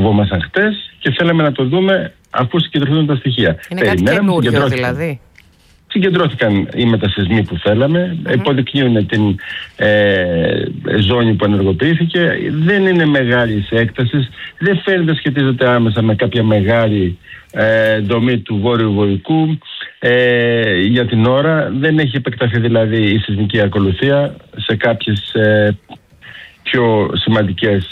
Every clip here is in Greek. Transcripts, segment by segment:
φοβόμασταν χτες και θέλαμε να το δούμε αφού συγκεντρωθούν τα στοιχεία. Είναι κάτι καινούριο δηλαδή. Συγκεντρώθηκαν οι μετασυσμοί που θέλαμε, υποδεικνύουν την ζώνη που ενεργοποιήθηκε, δεν είναι μεγάλης έκτασης, δεν φαίνεται να σχετίζεται άμεσα με κάποια μεγάλη δομή του βόρειου βοϊκού. Για την ώρα δεν έχει επεκταθεί δηλαδή η σεισμική ακολουθία σε κάποιες πιο σημαντικές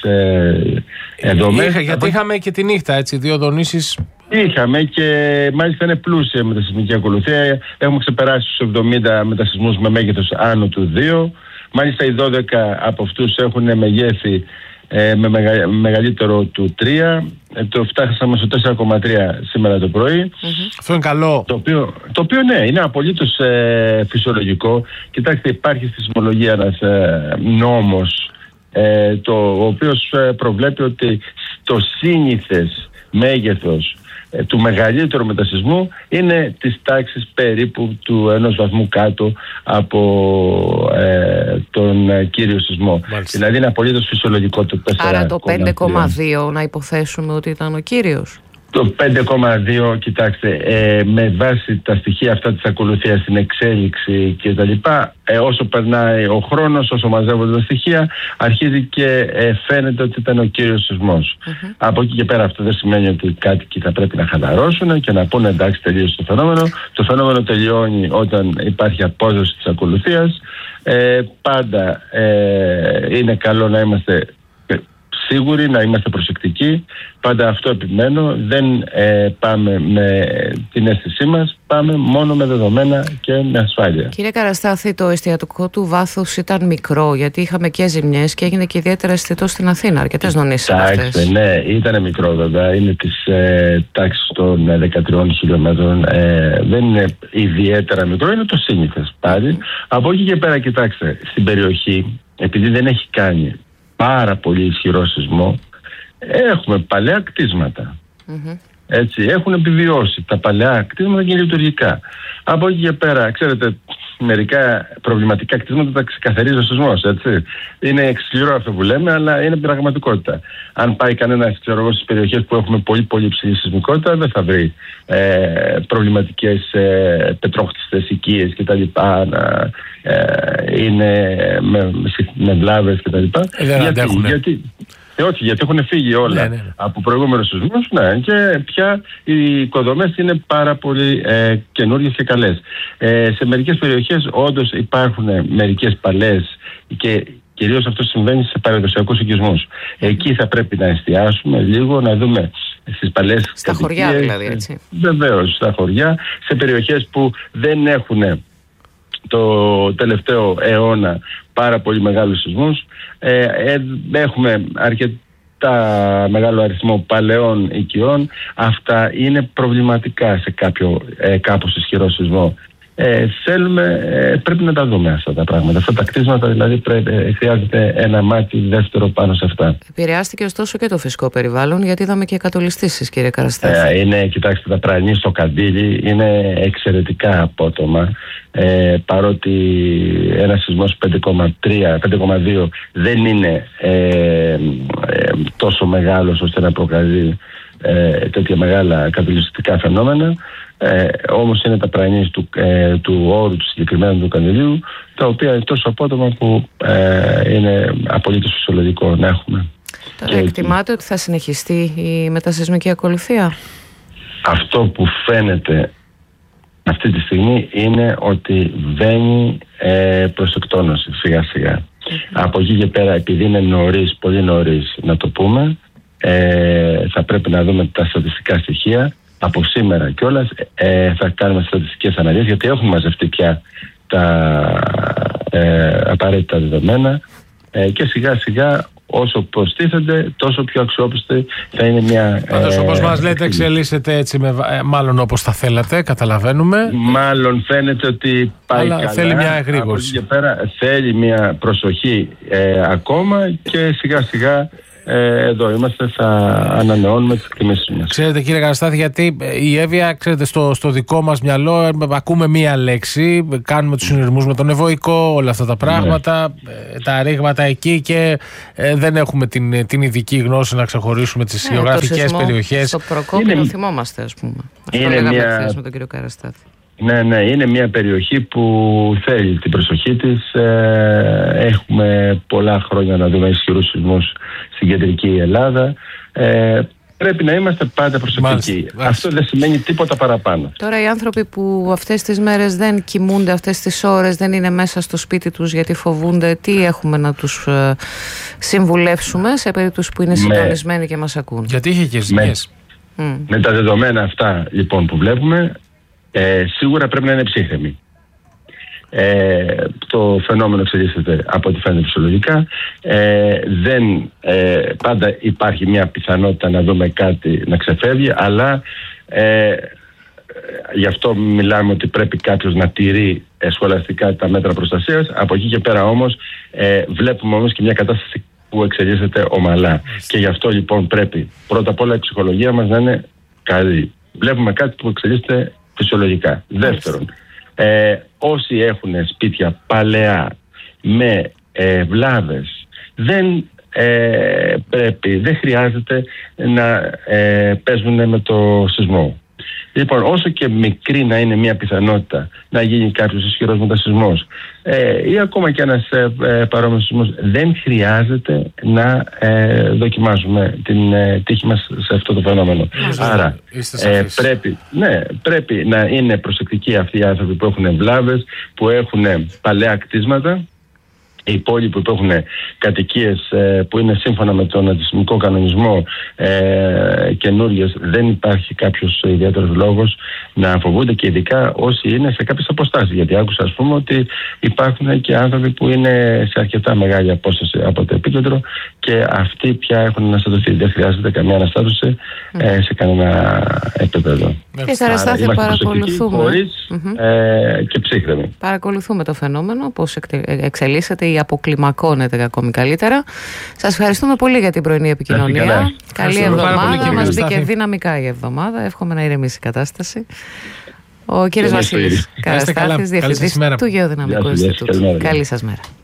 δομές. Γιατί είχαμε και τη νύχτα, έτσι, 2 δονήσεις. Είχαμε και μάλιστα είναι πλούσια με τα σεισμική ακολουθία. Έχουμε ξεπεράσει τους 70 μετασεισμούς με μέγεθος άνω του 2. Μάλιστα οι 12 από αυτούς έχουν μεγέθη με μεγαλύτερο του 3. Το φτάσαμε στο 4,3 σήμερα το πρωί. Αυτό είναι καλό. Το οποίο ναι, είναι απολύτως φυσιολογικό. Κοιτάξτε, υπάρχει στη σεισμολογία ένας νόμος ο οποίος προβλέπει ότι το σύνηθες μέγεθος του μεγαλύτερου μετασεισμού είναι της τάξης περίπου του 1 βαθμού κάτω από τον κύριο σεισμό. Μάλιστα. Δηλαδή είναι απολύτως φυσιολογικό το 4,2. Άρα το 5,2 να υποθέσουμε ότι ήταν ο κύριος. Το 5,2, κοιτάξτε, με βάση τα στοιχεία αυτά της ακολουθίας στην εξέλιξη και τα λοιπά, όσο περνάει ο χρόνος, όσο μαζεύονται τα στοιχεία, αρχίζει και φαίνεται ότι ήταν ο κύριος σεισμός. Από εκεί και πέρα αυτό δεν σημαίνει ότι οι κάτοικοι θα πρέπει να χαλαρώσουν και να πούνε εντάξει, τελείωσε το φαινόμενο. Το φαινόμενο τελειώνει όταν υπάρχει απόδοση της ακολουθίας. Πάντα είναι καλό να είμαστε σίγουροι, να είμαστε προσεκτικοί. Πάντα αυτό επιμένω. Δεν πάμε με την αίσθησή μας, πάμε μόνο με δεδομένα και με ασφάλεια. Κύριε Καραστάθη, το εστιατικό του βάθους ήταν μικρό, γιατί είχαμε και ζημιές και έγινε και ιδιαίτερα αισθητό στην Αθήνα. Αρκετές δονήσεις αυτές. Ναι, ήταν μικρό βέβαια. Είναι της τάξης των 13 χιλιόμετρων. Δεν είναι ιδιαίτερα μικρό, είναι το σύνηθες πάλι. Από εκεί και πέρα, κοιτάξτε, στην περιοχή, επειδή δεν έχει κάνει πάρα πολύ ισχυρό σεισμό, έχουμε παλαιά κτίσματα. Έτσι, έχουν επιβιώσει τα παλαιά κτίσματα και είναι λειτουργικά. Από εκεί και πέρα, ξέρετε, μερικά προβληματικά κτίσματα τα ξεκαθαρίζει ο σεισμός, έτσι. Είναι σκληρό αυτό που λέμε, αλλά είναι πραγματικότητα. Αν πάει κανένα, ξέρω εγώ, στις περιοχές που έχουμε πολύ πολύ υψηλή σεισμικότητα, δεν θα βρει προβληματικές πετρόχτιστες οικίες κτλ. Είναι με βλάβες κτλ. Γιατί έχουν φύγει όλα από προηγούμενους σεισμούς, και πια οι οικοδομές είναι πάρα πολύ καινούργιες και καλές. Σε μερικές περιοχές όντως υπάρχουν μερικές παλές και κυρίως αυτό συμβαίνει σε παραδοσιακούς οικισμούς. Εκεί θα πρέπει να εστιάσουμε λίγο, να δούμε στις παλές στα χωριά δηλαδή, έτσι. Βεβαίως, στα χωριά, σε περιοχές που δεν έχουν το τελευταίο αιώνα πάρα πολύ μεγάλους σεισμούς. Έχουμε αρκετά μεγάλο αριθμό παλαιών οικειών. Αυτά είναι προβληματικά σε κάποιο κάπως ισχυρό σεισμό. Πρέπει να τα δούμε αυτά τα πράγματα. Αυτά τα κτίσματα δηλαδή χρειάζεται ένα μάτι δεύτερο πάνω σε αυτά. Επηρεάστηκε ωστόσο και το φυσικό περιβάλλον, γιατί είδαμε και κατολιστήσεις, κύριε Καραστάθη. Κοιτάξτε, τα Πρανή στο Καντήλι είναι εξαιρετικά απότομα. Παρότι ένα σεισμός 5,2 δεν είναι τόσο μεγάλος ώστε να προκαλεί τέτοια μεγάλα κατολιστικά φαινόμενα, όμως είναι τα πρανής του όρου του συγκεκριμένου του Καντηλίου, τα οποία είναι τόσο απότομα που είναι απολύτως φυσιολογικό να έχουμε. Τώρα εκτιμάτε ότι θα συνεχιστεί η μετασεισμική ακολουθία? Αυτό που φαίνεται αυτή τη στιγμή είναι ότι βαίνει προς εκτόνωση σιγά σιγά. Από εκεί και πέρα, επειδή είναι νωρίς, πολύ νωρίς να το πούμε, θα πρέπει να δούμε τα στατιστικά στοιχεία. Από σήμερα κιόλας θα κάνουμε στατιστικές αναλύσεις, γιατί έχουμε μαζευτεί πια τα απαραίτητα δεδομένα και σιγά σιγά όσο προστίθενται τόσο πιο αξιόπιστη θα είναι μια... Πάντως όπως μας λέτε εξελίσσεται έτσι, μάλλον όπως θα θέλατε, καταλαβαίνουμε. Μάλλον φαίνεται ότι πάει αλλά καλά. Θέλει μια εγρήγορση. Από εκεί και πέρα θέλει μια προσοχή ακόμα και σιγά σιγά εδώ είμαστε, θα ανανεώνουμε τις εκτιμήσεις μας. Ξέρετε κύριε Καραστάθη, γιατί η Εύβοια, ξέρετε, στο δικό μας μυαλό ακούμε μία λέξη, κάνουμε τους συνειρμούς με τον ευωικό, όλα αυτά τα πράγματα, τα ρήγματα εκεί, και δεν έχουμε την ειδική γνώση να ξεχωρίσουμε τις γεωγραφικές περιοχές. Στο Προκόπηλο θυμόμαστε, ας πούμε. Αυτό λέγαμε χθες με τον κύριο Καραστάθη. Ναι, είναι μια περιοχή που θέλει την προσοχή της. Έχουμε πολλά χρόνια να δούμε ισχυρούς σεισμούς στην κεντρική Ελλάδα. Πρέπει να είμαστε πάντα προσεκτικοί. Αυτό δεν σημαίνει τίποτα παραπάνω. Τώρα οι άνθρωποι που αυτές τις μέρες δεν κοιμούνται, αυτές τις ώρες δεν είναι μέσα στο σπίτι τους γιατί φοβούνται, τι έχουμε να τους συμβουλεύσουμε σε περίπτωση που είναι συντονισμένοι και μας ακούν? Γιατί είχε και ζημιές. Με τα δεδομένα αυτά λοιπόν που βλέπουμε, σίγουρα πρέπει να είναι ψύχρεμοι. Το φαινόμενο εξελίσσεται από ό,τι φαίνεται φυσιολογικά. Δεν πάντα υπάρχει μια πιθανότητα να δούμε κάτι να ξεφεύγει, αλλά γι' αυτό μιλάμε ότι πρέπει κάποιος να τηρεί σχολαστικά τα μέτρα προστασίας. Από εκεί και πέρα όμως βλέπουμε όμως και μια κατάσταση που εξελίσσεται ομαλά. Και γι' αυτό λοιπόν πρέπει πρώτα απ' όλα η ψυχολογία μας να είναι καλή. Βλέπουμε κάτι που εξελίσσεται φυσιολογικά. Δεύτερον, όσοι έχουν σπίτια παλαιά με βλάβες, δεν χρειάζεται να παίζουν με το σεισμό. Λοιπόν, όσο και μικρή να είναι μια πιθανότητα να γίνει κάποιος ισχυρός μετασεισμός ή ακόμα και ένας παρόμοιος σεισμός, δεν χρειάζεται να δοκιμάζουμε την τύχη μας σε αυτό το φαινόμενο. Άρα πρέπει να είναι προσεκτικοί αυτοί οι άνθρωποι που έχουν βλάβες, που έχουν παλαιά κτίσματα. Οι υπόλοιποι που έχουν κατοικίες που είναι σύμφωνα με τον αντισεισμικό κανονισμό καινούριες, δεν υπάρχει κάποιος ιδιαίτερος λόγος να φοβούνται, και ειδικά όσοι είναι σε κάποιες αποστάσεις. Γιατί άκουσα, ας πούμε, ότι υπάρχουν και άνθρωποι που είναι σε αρκετά μεγάλη απόσταση από το επίκεντρο και αυτοί πια έχουν αναστατωθεί. Δεν χρειάζεται καμία αναστάτωση σε κανένα επίπεδο. Και Καραστάθη, παρακολουθούμε. Και ψύχρεμοι. Παρακολουθούμε το φαινόμενο, πώς εξελίσσεται ή αποκλιμακώνεται ακόμη καλύτερα. Σας ευχαριστούμε πολύ για την πρωινή επικοινωνία. Καλή εβδομάδα. Μας μπήκε δυναμικά η εβδομάδα. Εύχομαι να ηρεμήσει η κατάσταση. Ο κύριος Βασίλης Καραστάθης, διευθυντής του Γεωδυναμικού Ινστιτούτου. Καλή σας μέρα.